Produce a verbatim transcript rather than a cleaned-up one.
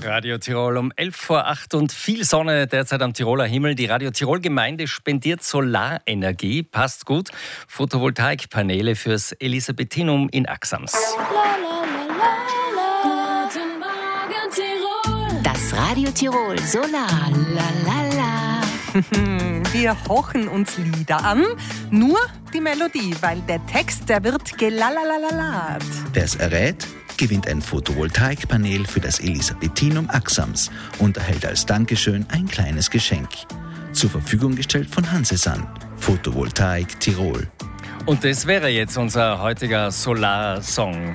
Radio Tirol um elf vor acht und viel Sonne derzeit am Tiroler Himmel. Die Radio Tirol Gemeinde spendiert Solarenergie. Passt gut. Photovoltaikpaneele fürs Elisabethinum in Axams. Das Radio Tirol Solar. La, la, la. Wir horchen uns Lieder an, nur die Melodie, weil der Text, der wird gelalalalat. Wer es errät, gewinnt ein Photovoltaikpanel für das Elisabethinum Axams und erhält als Dankeschön ein kleines Geschenk. Zur Verfügung gestellt von Hansesan, Photovoltaik Tirol. Und das wäre jetzt unser heutiger Solarsong.